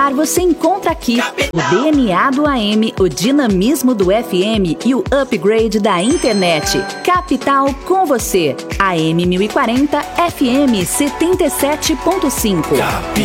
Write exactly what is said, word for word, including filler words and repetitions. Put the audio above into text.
Você encontra aqui o D N A do A M, o dinamismo do F M e o upgrade da internet. Capital com você. A M mil e quarenta, F M setenta e sete ponto cinco.